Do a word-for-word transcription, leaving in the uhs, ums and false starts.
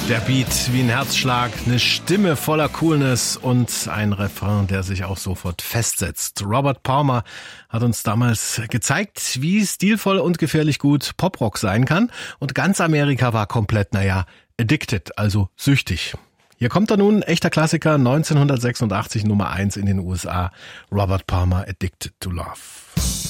Der Beat wie ein Herzschlag, eine Stimme voller Coolness und ein Refrain, der sich auch sofort festsetzt. Robert Palmer hat uns damals gezeigt, wie stilvoll und gefährlich gut Poprock sein kann. Und ganz Amerika war komplett, naja, addicted, also süchtig. Hier kommt er nun, echter Klassiker, neunzehnhundertsechsundachtzig Nummer eins in den U S A. Robert Palmer, Addicted to Love.